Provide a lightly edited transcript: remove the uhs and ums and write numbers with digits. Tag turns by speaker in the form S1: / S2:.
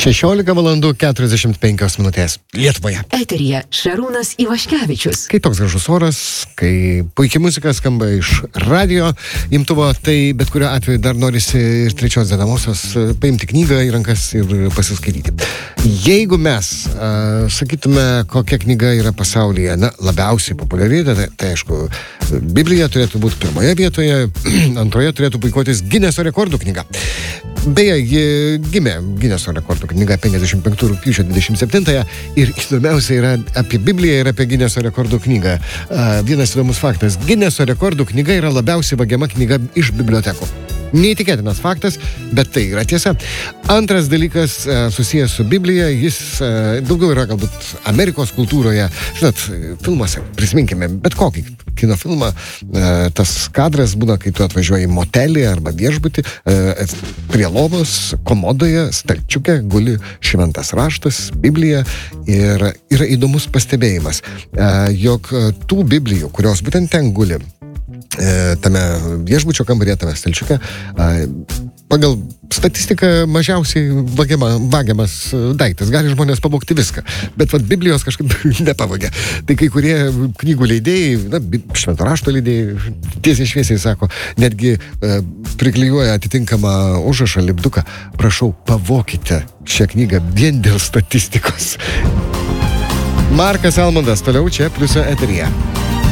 S1: 16:45 Lietuvoje.
S2: Eteryje Šarūnas Ivaškevičius.
S1: Kai toks gražus oras, kai puikiai muzika skamba iš radio imtuvo, tai bet kuriuo atveju dar norisi ir trečios dedamosios paimti knygą į rankas ir pasiskaityti. Jeigu mes sakytume, kokia knyga yra pasaulyje labiausiai populiari, tai aišku, Biblija turėtų būti pirmoje vietoje, antroje turėtų puikuotis Gineso rekordų knyga. Beje, ji gimė Gineso rekordų knyga 55 rugpjūčio 27 ir įdomiausia yra apie Bibliją ir apie Gineso rekordų knygą. Vienas įdomus faktas. Gineso rekordų knyga yra labiausiai vagiama knyga iš bibliotekų. Neįtikėtinas faktas, bet tai yra tiesa. Antras dalykas susijęs su Biblija, jis daugiau yra galbūt Amerikos kultūroje. Žinot, filmuose, prisiminkime, bet kokį kino filmą, tas kadras būna, kai tu atvažiuoji į motelį arba viešbutį, prie lovos, komodoje, stalčiuke guli šventas raštas, Biblija, ir yra įdomus pastebėjimas, jog tų Biblijų, kurios būtent ten guli, tame viešbučio kambaryje, tame stalčiuke, pagal statistiką mažiausiai vagiamas daiktas. Gali žmonės pavogti viską, bet Biblijos kažkaip nepavogė. Tai kai kurie knygų leidėjai, švento rašto leidėjai, tiesiai šviesiai sako, netgi priklijuoja atitinkamą užrašą lipduką, prašau, pavokite šią knygą vien dėl statistikos. Markas Almondas toliau čia Pliuso eteryje.